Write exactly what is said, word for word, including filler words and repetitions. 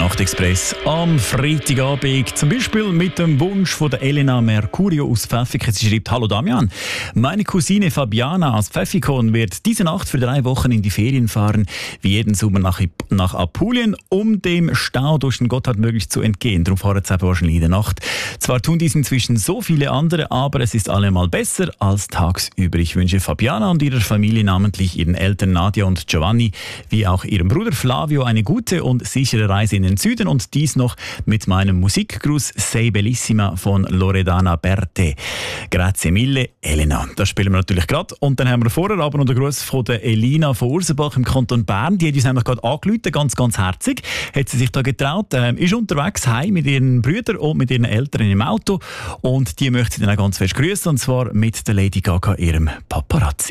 Nachtexpress am Freitagabend. Zum Beispiel mit dem Wunsch von der Elena Mercurio aus Pfäffikon. Sie schreibt: Hallo Damian, meine Cousine Fabiana aus Pfäffikon wird diese Nacht für drei Wochen in die Ferien fahren, wie jeden Sommer nach, nach Apulien, um dem Stau durch den Gotthard möglichst zu entgehen. Darum fahren sie wahrscheinlich in der Nacht. Zwar tun dies inzwischen so viele andere, aber es ist allemal besser als tagsüber. Ich wünsche Fabiana und ihrer Familie, namentlich ihren Eltern Nadia und Giovanni, wie auch ihrem Bruder Flavio, eine gute und sichere Reise in den Süden und dies noch mit meinem Musikgruß Sei Bellissima von Loredana Berthe. Grazie mille, Elena. Das spielen wir natürlich gerade. Und dann haben wir vorher aber noch den Gruß von der Elina von Ursenbach im Kanton Bern. Die hat uns nämlich gerade angerufen, ganz, ganz herzig. Hat sie sich da getraut, ähm, ist unterwegs heim mit ihren Brüdern und mit ihren Eltern im Auto. Und die möchte sie dann auch ganz fest grüßen, und zwar mit der Lady Gaga, ihrem Paparazzi.